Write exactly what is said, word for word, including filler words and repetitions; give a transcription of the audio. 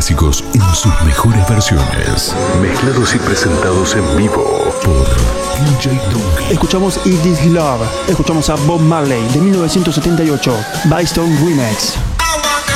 clásicos en sus mejores versiones, mezclados y presentados en vivo por D J Duncan. Escuchamos Is This Love, escuchamos a Bob Marley de mil novecientos setenta y ocho, Bystone Remix.